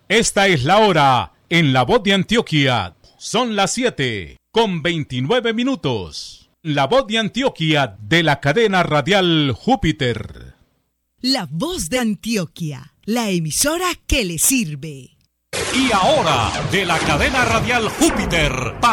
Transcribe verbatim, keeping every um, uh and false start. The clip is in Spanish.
Esta es la hora en La Voz de Antioquia. Son las siete con veintinueve minutos. La Voz de Antioquia de la cadena radial Júpiter. La Voz de Antioquia, la emisora que le sirve. Y ahora, de la cadena radial Júpiter.